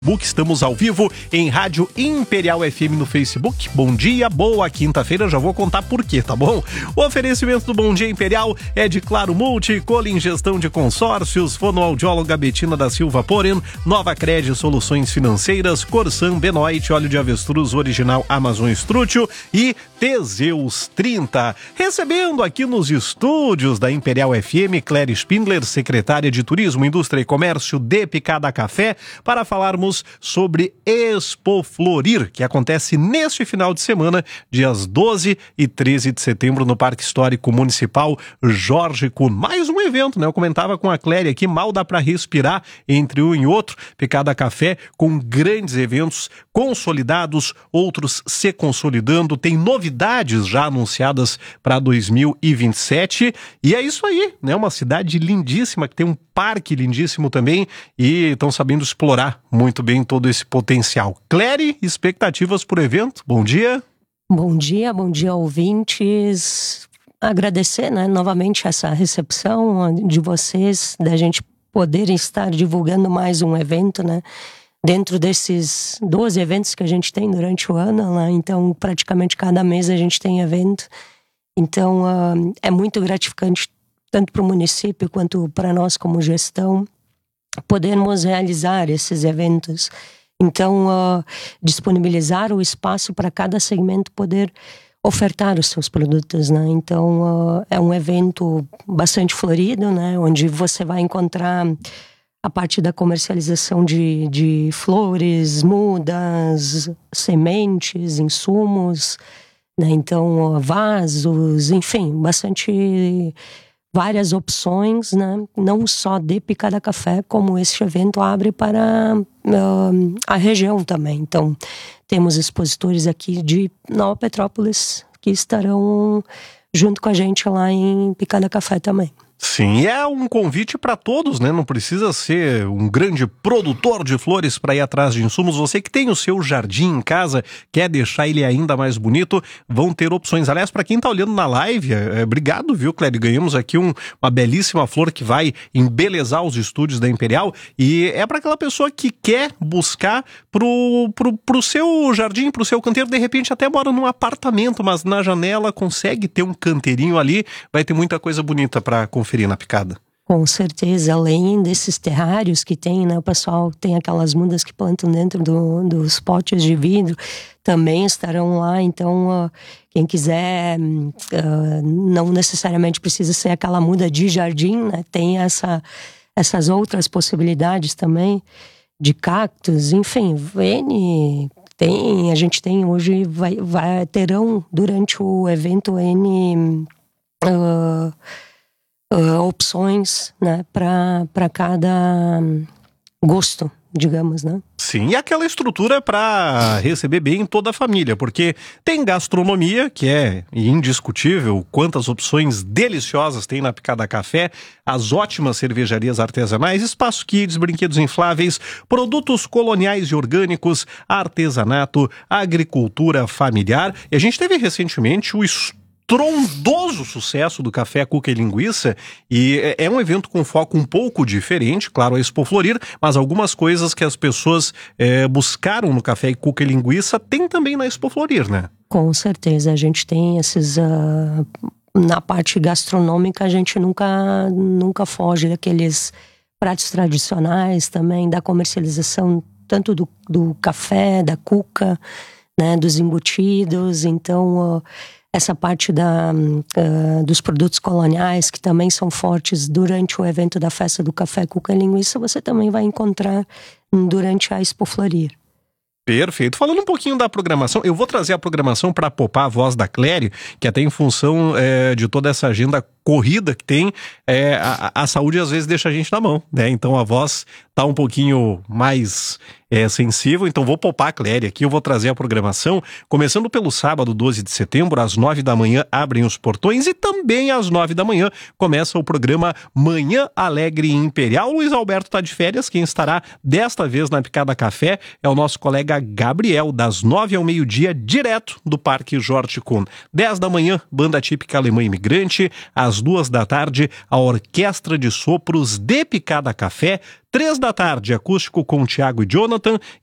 Estamos ao vivo em Rádio Imperial FM no Facebook. Bom dia, boa quinta-feira, já vou contar por quê, tá bom? O oferecimento do Bom Dia Imperial é de Claro Multi, Colin Gestão de Consórcios, fonoaudióloga Betina da Silva Poren, Nova Cred Soluções Financeiras, Corsan, Benoit, óleo de avestruz original Amazon Estrútil e Teseus 30. Recebendo aqui nos estúdios da Imperial FM, Clary Spindler, secretária de Turismo, Indústria e Comércio de Picada Café, para falarmos sobre Expo Florir, que acontece neste final de semana, dias 12 e 13 de setembro, no Parque Histórico Municipal Jorge Kuhn. Mais um evento, né? Eu comentava com a Clary aqui, mal dá para respirar entre um e outro. Picada Café com grandes eventos consolidados, outros se consolidando, tem novidades já anunciadas para 2027, e é isso aí, né? Uma cidade lindíssima, que tem um parque lindíssimo também, e estão sabendo explorar muito bem todo esse potencial. Clary, expectativas para o evento? Bom dia. Bom dia, ouvintes. Agradecer, né, novamente essa recepção de vocês, da gente poder estar divulgando mais um evento, né, dentro desses 12 eventos que a gente tem durante o ano, né, então praticamente cada mês a gente tem evento, então é muito gratificante tanto para o município quanto para nós como gestão podermos realizar esses eventos. Então, disponibilizar o espaço para cada segmento poder ofertar os seus produtos, né? Então, é um evento bastante florido, né? Onde você vai encontrar a parte da comercialização de flores, mudas, sementes, insumos, né? Então, vasos, enfim, várias opções, né? Não só de Picada Café, como esse evento abre para a região também. Então, temos expositores aqui de Nova Petrópolis que estarão junto com a gente lá em Picada Café também. Sim, é um convite para todos, né? Não precisa ser um grande produtor de flores para ir atrás de insumos. Você que tem o seu jardim em casa, quer deixar ele ainda mais bonito, vão ter opções. Aliás, para quem está olhando na live, obrigado, viu, Clary? Ganhamos aqui uma belíssima flor que vai embelezar os estúdios da Imperial, e é para aquela pessoa que quer buscar pro seu jardim, pro seu canteiro. De repente até mora num apartamento, mas na janela consegue ter um canteirinho ali, vai ter muita coisa bonita para conferir na picada. Com certeza, além desses terrários que tem, né, o pessoal tem aquelas mudas que plantam dentro dos potes de vidro, também estarão lá. Então, quem quiser, não necessariamente precisa ser aquela muda de jardim, né, tem essas outras possibilidades também, de cactos, enfim, a gente tem hoje, terão durante o evento opções, né, para cada gosto, digamos, né? Sim, e aquela estrutura para receber bem toda a família, porque tem gastronomia, que é indiscutível, quantas opções deliciosas tem na Picada Café, as ótimas cervejarias artesanais, espaço kids, brinquedos infláveis, produtos coloniais e orgânicos, artesanato, agricultura familiar. E a gente teve recentemente o estrondoso sucesso do Café Cuca e Linguiça, e é um evento com foco um pouco diferente, claro, a Expo Florir, mas algumas coisas que as pessoas buscaram no Café Cuca e Linguiça tem também na Expo Florir, né? Com certeza, a gente tem esses... na parte gastronômica, a gente nunca foge daqueles pratos tradicionais também, da comercialização tanto do café, da cuca, né, dos embutidos. Então, essa parte dos produtos coloniais, que também são fortes durante o evento da Festa do Café Cuca e Linguiça, você também vai encontrar durante a Expo Florir. Perfeito. Falando um pouquinho da programação, eu vou trazer a programação para poupar a voz da Clary, que até em função de toda essa agenda corrida que tem, a saúde às vezes deixa a gente na mão, né? Então a voz tá um pouquinho mais sensível, então vou poupar a Clary aqui. Eu vou trazer a programação, começando pelo sábado 12 de setembro, às 9 da manhã abrem os portões, e também às 9 da manhã começa o programa Manhã Alegre Imperial. Luiz Alberto tá de férias, quem estará desta vez na Picada Café é o nosso colega Gabriel, das 9 ao meio-dia, direto do Parque Jorge Kuhn. 10 da manhã, banda típica alemã imigrante, às Às 14h, a Orquestra de Sopros de Picada Café. 15h, acústico com Tiago e Jonathan.